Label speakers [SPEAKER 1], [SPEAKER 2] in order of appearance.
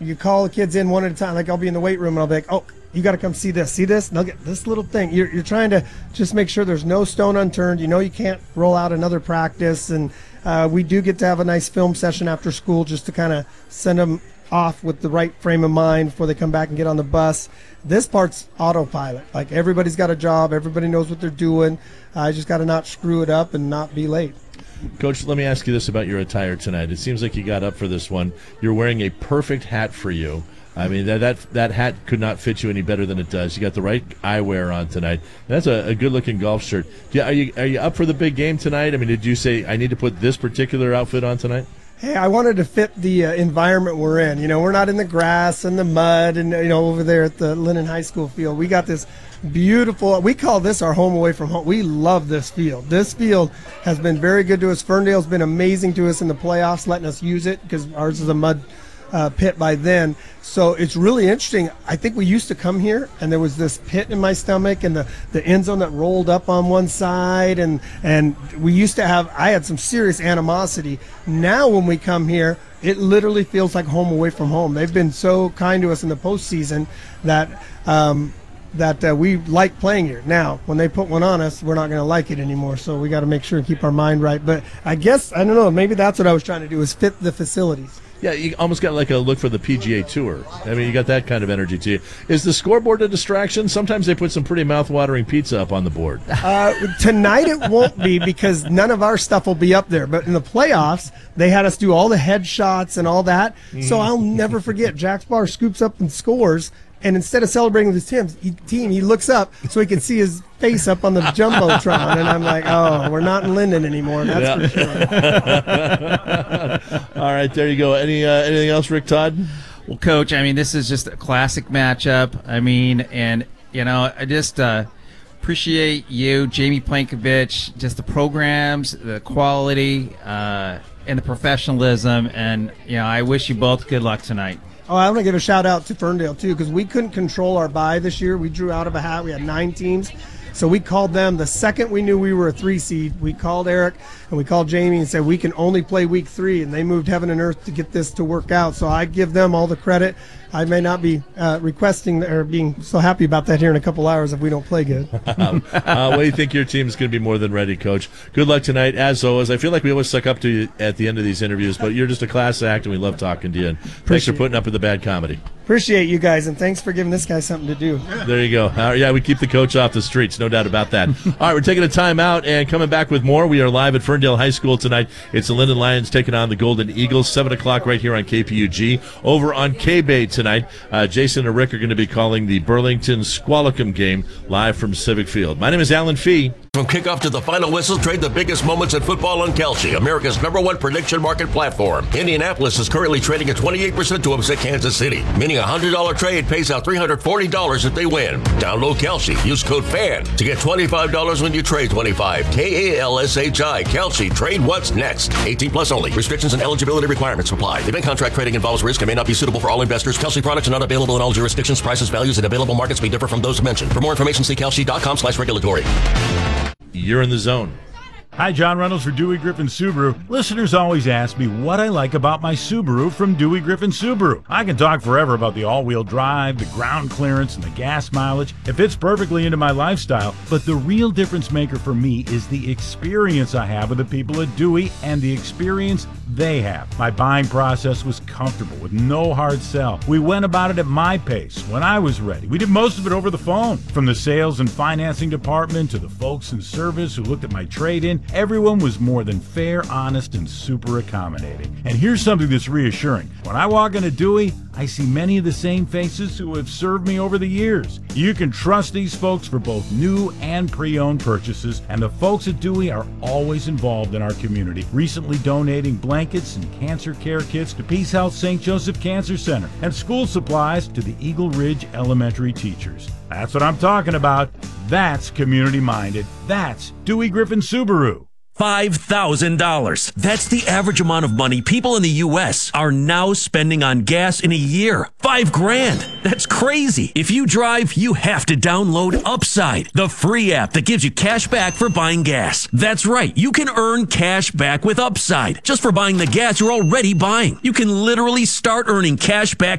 [SPEAKER 1] you call the kids in one at a time. Like I'll be in the weight room and I'll be like, oh, you got to come see this. See this? And they'll get this little thing. You're trying to just make sure there's no stone unturned. You know you can't roll out another practice. And we do get to have a nice film session after school just to kind of send them off with the right frame of mind before they come back and get on the bus. This part's autopilot. Like everybody's got a job. Everybody knows what they're doing. I just got to not screw it up and not be late.
[SPEAKER 2] Coach, let me ask you this about your attire tonight. It seems like you got up for this one. You're wearing a perfect hat for you. I mean, that hat could not fit you any better than it does. You got the right eyewear on tonight. That's a good-looking golf shirt. Yeah, are you up for the big game tonight? I mean, did you say, I need to put this particular outfit on tonight?
[SPEAKER 1] Hey, I wanted to fit the environment we're in. You know, we're not in the grass and the mud and, you know, over there at the Linden High School field. We got this beautiful, we call this our home away from home. We love this field. This field has been very good to us. Ferndale's been amazing to us in the playoffs, letting us use it because ours is a mud pit by then. So it's really interesting. I think we used to come here and there was this pit in my stomach and the end zone that rolled up on one side and we used to have, I had some serious animosity. Now when we come here, it literally feels like home away from home. They've been so kind to us in the postseason that we like playing here. Now, when they put one on us, we're not going to like it anymore. So we got to make sure and keep our mind right. But I guess, I don't know, maybe that's what I was trying to do is fit the facilities.
[SPEAKER 2] Yeah, you almost got like a look for the PGA Tour. I mean, you got that kind of energy to you. Is the scoreboard a distraction? Sometimes they put some pretty mouth-watering pizza up on the board.
[SPEAKER 1] Tonight it won't be because none of our stuff will be up there. But in the playoffs, they had us do all the headshots and all that. So I'll never forget. Jack Spar scoops up and scores. And instead of celebrating with his team, he looks up so he can see his face up on the Jumbotron. And I'm like, oh, we're not in Linden anymore. That's for sure.
[SPEAKER 2] All right, there you go. Anything else, Rick Todd?
[SPEAKER 3] Well, Coach, I mean, this is just a classic matchup. I mean, and, you know, I just appreciate you, Jamie Plankovich, just the programs, the quality, and the professionalism. And, you know, I wish you both good luck tonight.
[SPEAKER 1] Oh, I want to give a shout-out to Ferndale, too, because we couldn't control our bye this year. We drew out of a hat. We had 9 teams. So we called them. The second we knew we were a 3 seed, we called Eric and we called Jamie and said we can only play week 3, and they moved heaven and earth to get this to work out. So I give them all the credit. I may not be requesting or being so happy about that here in a couple hours if we don't play good.
[SPEAKER 2] Well, you think your team's going to be more than ready, Coach. Good luck tonight. As always, I feel like we always suck up to you at the end of these interviews, but you're just a class act, and we love talking to you. And thanks for putting up with the bad comedy.
[SPEAKER 1] Appreciate you guys, and thanks for giving this guy something to do.
[SPEAKER 2] There you go. Yeah, we keep the coach off the streets, no doubt about that. All right, we're taking a time out and coming back with more. We are live at Ferndale High School tonight. It's the Linden Lions taking on the Golden Eagles, 7 o'clock right here on KPUG. Over on K-Bay tonight, Jason and Rick are going to be calling the Burlington Squalicum game live from Civic Field. My name is Alan Fee.
[SPEAKER 4] From kickoff to the final whistle, trade the biggest moments in football on Kalshi, America's #1 prediction market platform. Indianapolis is currently trading at 28% to upset Kansas City, meaning a $100 trade pays out $340 if they win. Download Kalshi. Use code FAN to get $25 when you trade $25. KALSHI. Kalshi. Trade what's next. 18 plus only. Restrictions and eligibility requirements apply. Event contract trading involves risk and may not be suitable for all investors. Kalshi products are not available in all jurisdictions. Prices, values, and available markets may differ from those mentioned. For more information, see kalshi.com/regulatory.
[SPEAKER 2] You're in the zone.
[SPEAKER 5] Hi, John Reynolds for Dewey Griffin Subaru. Listeners always ask me what I like about my Subaru from Dewey Griffin Subaru. I can talk forever about the all-wheel drive, the ground clearance, and the gas mileage. It fits perfectly into my lifestyle, but the real difference maker for me is the experience I have with the people at Dewey and the experience they have. My buying process was comfortable with no hard sell. We went about it at my pace when I was ready. We did most of it over the phone. From the sales and financing department to the folks in service who looked at my trade-in, everyone was more than fair, honest, and super accommodating. And here's something that's reassuring. When I walk into Dewey, I see many of the same faces who have served me over the years. You can trust these folks for both new and pre-owned purchases, and the folks at Dewey are always involved in our community, recently donating blankets and cancer care kits to Peace Health St. Joseph Cancer Center and school supplies to the Eagle Ridge Elementary teachers. That's what I'm talking about. That's community-minded. That's Dewey Griffin Subaru.
[SPEAKER 6] $5,000. That's the average amount of money people in the U.S. are now spending on gas in a year. $5,000. That's crazy. If you drive, you have to download Upside, the free app that gives you cash back for buying gas. That's right. You can earn cash back with Upside just for buying the gas you're already buying. You can literally start earning cash back